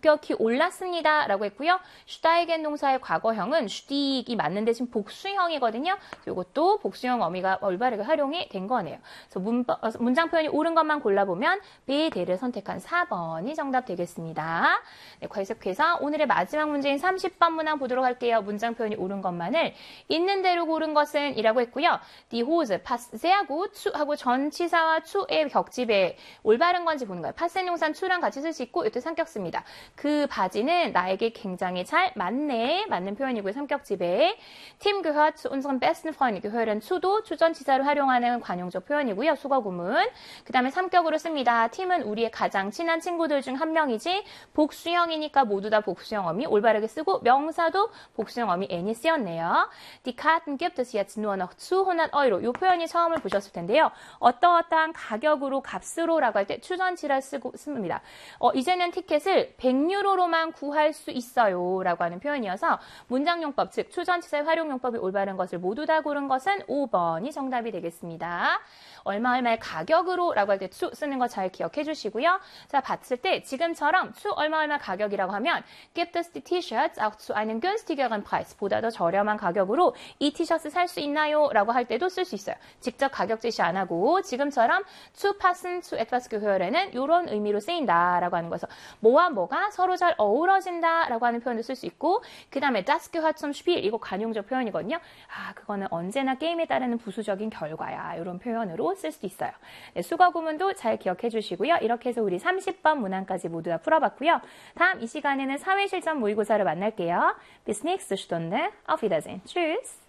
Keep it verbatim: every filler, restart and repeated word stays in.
급격히 올랐습니다. 라고 했고요. steigen 동사의 과거형은 stieg이 맞는 대신 복수형이거든요. 이것도 복수형 어미가 올바르게 활용이 된 거네요. 그래서 문, 문장 표현이 옳은 것만 골라보면 B, D를 선택한 사 번이 정답 되겠습니다. 네, 계속해서 오늘의 마지막 문제인 삼십 번 문항 보도록 할게요. 문장 표현이 옳은 것만을 있는 대로 고른 것은 이라고 했고요. Die Hose passt sehr gut zu 하고 전치사와 to의 격집에 올바른 건지 보는 거예요. passen 용사는 to랑 같이 쓸 수 있고 이때 삼격습니다. 그 바지는 나에게 굉장히 잘 맞네. 맞는 표현이고요. 삼격집에 Tim gehört zu unseren besten Freunden. gehören to도 추전치사를 활용하는 관용적 표현이고요. 수거구문. 그 다음에 삼격으로 씁니다. 팀은 우리의 가장 친한 친구들 중 한 명이지 복수형이니까 모두 다 복수형 어미 올바르게 쓰고 명사도 복수형 어미 n이 쓰였네요. Die Karten gibt es jetzt nur noch zu hundert Euro. 이 표현이 처음을 보셨을 텐데요. 어떠어떠한 가격으로 값으로 라고 할 때 추전치를 쓰고 씁니다. 어, 이제는 티켓을 백 유로로만 구할 수 있어요 라고 하는 표현이어서 문장용법 즉 추전치사의 활용용법이 올바른 것을 모두 다 고른 것은 오 번이 정답이 되겠습니다. 얼마 얼마의 가격으로 라고 할 때 to 쓰는 거 잘 기억해 주시고요. 자, 봤을 때 지금처럼 to 얼마 얼마 가격이라고 하면 gibt es die T-Shirts auch zu einem günstigeren Preis 보다 더 저렴한 가격으로 이 티셔츠 살 수 있나요? 라고 할 때도 쓸 수 있어요. 직접 가격 제시 안 하고 지금처럼 zu passen zu etwas gehören은 이런 의미로 쓰인다 라고 하는 거죠. 뭐와 뭐가 서로 잘 어우러진다 라고 하는 표현도 쓸 수 있고 그 다음에 das gehört zum Spiel 이거 관용적 표현이거든요. 아, 그거는 언제나 게임에 따르는 부수적인 결과야. 이런 표현으로 쓸 수 있어요. 네, 수거 구문도 잘 기억해 주시고요. 이렇게 해서 우리 삼십 번 문항까지 모두 다 풀어봤고요. 다음 이 시간에는 사회실전 모의고사를 만날게요. Bis nächste Stunde. Auf Wiedersehen. Tschüss.